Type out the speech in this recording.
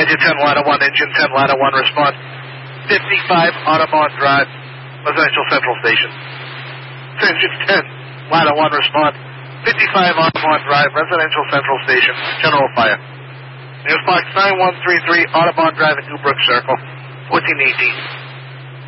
Engine 10, Ladder 1, Engine 10, Ladder 1, respond. 55 Audubon Drive, Residential Central Station. Engine 10, Ladder 1, respond. 55 Audubon Drive, Residential Central Station, General Fire. News Box 9133, Audubon Drive at Newbrook Circle, 1418.